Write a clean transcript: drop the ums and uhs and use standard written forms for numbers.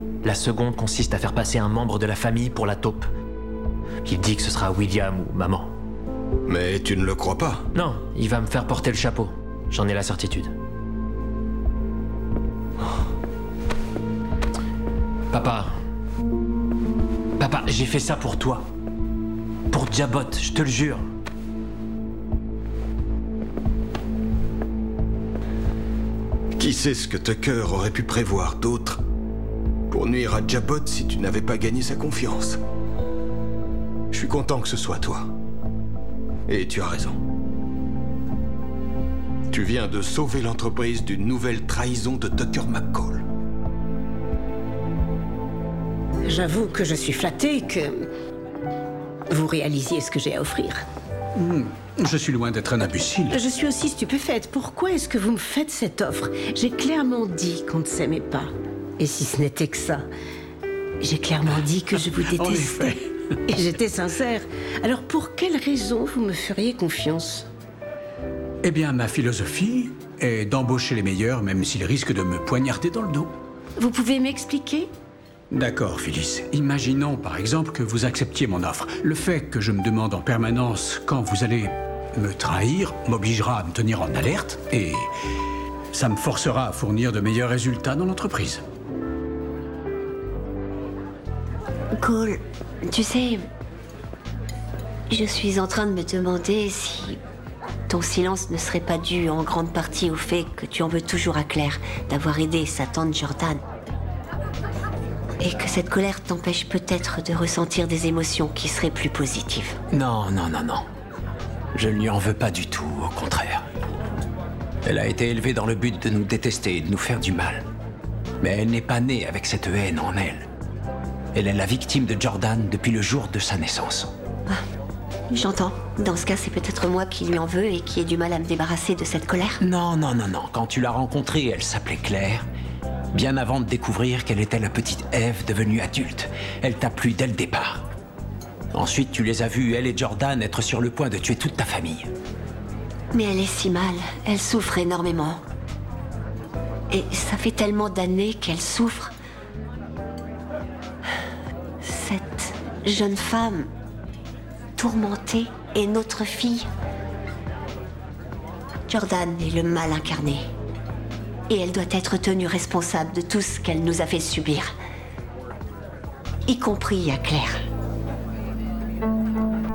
La seconde consiste à faire passer un membre de la famille pour la taupe. Il dit que ce sera William ou maman. Mais tu ne le crois pas? Non, il va me faire porter le chapeau. J'en ai la certitude. Papa, j'ai fait ça pour toi. Pour Jabot, je te le jure. Qui sait ce que Tucker aurait pu prévoir d'autre pour nuire à Jabot si tu n'avais pas gagné sa confiance? Je suis content que ce soit toi. Et tu as raison. Tu viens de sauver l'entreprise d'une nouvelle trahison de Tucker McCall. J'avoue que je suis flattée que vous réalisiez ce que j'ai à offrir. Je suis loin d'être un imbécile. Je suis aussi stupéfaite. Pourquoi est-ce que vous me faites cette offre? J'ai clairement dit qu'on ne s'aimait pas. Et si ce n'était que ça, j'ai clairement dit que je vous détestais. Et j'étais sincère. Alors pour quelle raison vous me feriez confiance? Eh bien, ma philosophie est d'embaucher les meilleurs, même s'ils risquent de me poignarder dans le dos. Vous pouvez m'expliquer? D'accord, Phyllis. Imaginons, par exemple, que vous acceptiez mon offre. Le fait que je me demande en permanence quand vous allez me trahir m'obligera à me tenir en alerte et ça me forcera à fournir de meilleurs résultats dans l'entreprise. Cole, tu sais, je suis en train de me demander si ton silence ne serait pas dû en grande partie au fait que tu en veux toujours à Claire d'avoir aidé sa tante Jordan. Et que cette colère t'empêche peut-être de ressentir des émotions qui seraient plus positives. Non. Je ne lui en veux pas du tout, au contraire. Elle a été élevée dans le but de nous détester et de nous faire du mal. Mais elle n'est pas née avec cette haine en elle. Elle est la victime de Jordan depuis le jour de sa naissance. J'entends. Dans ce cas, c'est peut-être moi qui lui en veux et qui ai du mal à me débarrasser de cette colère. Non. Quand tu l'as rencontrée, elle s'appelait Claire. Bien avant de découvrir qu'elle était la petite Ève devenue adulte, elle t'a plu dès le départ. Ensuite, tu les as vus, elle et Jordan, être sur le point de tuer toute ta famille. Mais elle est si mal, elle souffre énormément. Et ça fait tellement d'années qu'elle souffre. Cette jeune femme tourmentée est notre fille. Jordan est le mal incarné. Et elle doit être tenue responsable de tout ce qu'elle nous a fait subir. Y compris à Claire.